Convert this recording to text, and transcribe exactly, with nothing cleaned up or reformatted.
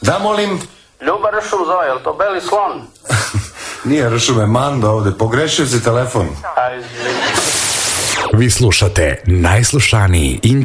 Da, molim? Ljuba Ršum zove, je li to Beli slon? Nije Ršume, Mando ovde, pogrešio si telefon. Vi slušate najslušaniji internet